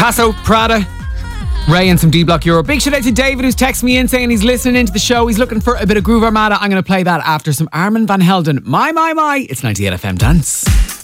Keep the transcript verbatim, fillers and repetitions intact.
Paso, Prada, Ray and some D-Block Euro. Big shout out to David who's texted me in saying he's listening into the show. He's looking for a bit of Groove Armada. I'm going to play that after some Armin van Helden. My, my, my. It's ninety-eight F M Dance.